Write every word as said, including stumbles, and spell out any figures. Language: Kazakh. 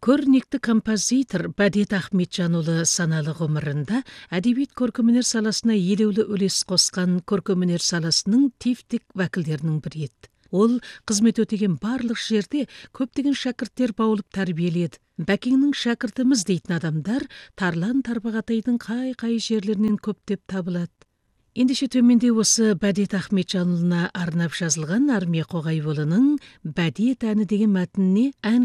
Көрнекті композитор Бәдет Ахметжанұлы саналы ғұмырында әдебиет көркемөнер саласына елеулі үлес қосқан көркемөнер саласының типтік вәкілдерінің бірі еді. Ол қызмет өтеген барлық жерде көптеген шәкірттер баулып тәрбиеледі. Бәкеңнің шәкіртіміз дейтін адамдар Тарлан Тарбағатайдың қай-қай жерлерінен көптеп табылады. Ендеше төменде осы Бәдет Ахметжанұлына арнап жазылған Армия Қоғайболының «Бәдет әні» деген мәтініне ән